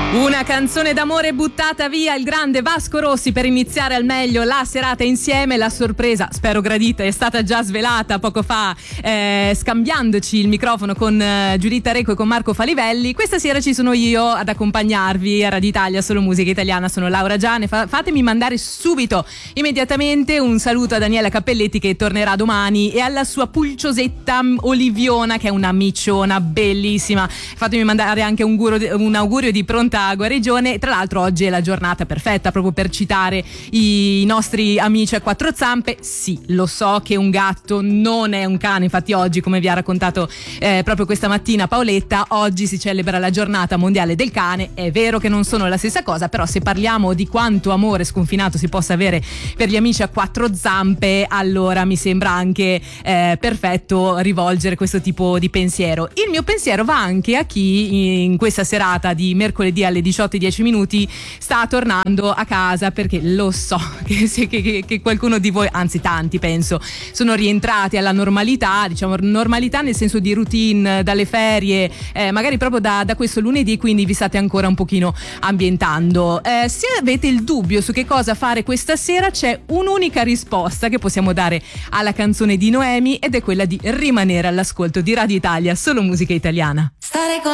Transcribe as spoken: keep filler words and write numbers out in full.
Una canzone d'amore buttata via, il grande Vasco Rossi per iniziare al meglio la serata insieme. La sorpresa, spero gradita, è stata già svelata poco fa eh, scambiandoci il microfono con eh, Giuditta Recco e con Marco Falivelli. Questa sera ci sono io ad accompagnarvi a Radio Italia, solo musica italiana. Sono Laura Giane. Fa- fatemi mandare subito, immediatamente, un saluto a Daniela Cappelletti che tornerà domani e alla sua pulciosetta Oliviona che è una micciona bellissima. Fatemi mandare anche un, guro, un augurio di pronta guarigione. Tra l'altro oggi è la giornata perfetta proprio per citare i nostri amici a quattro zampe. Sì, lo so che un gatto non è un cane, infatti oggi, come vi ha raccontato eh, proprio questa mattina Paoletta, oggi si celebra la giornata mondiale del cane. È vero che non sono la stessa cosa, però se parliamo di quanto amore sconfinato si possa avere per gli amici a quattro zampe, allora mi sembra anche eh, perfetto rivolgere questo tipo di pensiero. Il mio pensiero va anche a chi in questa serata di mercoledì alle diciotto e dieci minuti sta tornando a casa, perché lo so che, che, che qualcuno di voi, anzi tanti penso, sono rientrati alla normalità, diciamo normalità nel senso di routine dalle ferie, eh, magari proprio da, da questo lunedì, quindi vi state ancora un pochino ambientando. Eh, se avete il dubbio su che cosa fare questa sera, c'è un'unica risposta che possiamo dare alla canzone di Noemi ed è quella di rimanere all'ascolto di Radio Italia, solo musica italiana. Stare con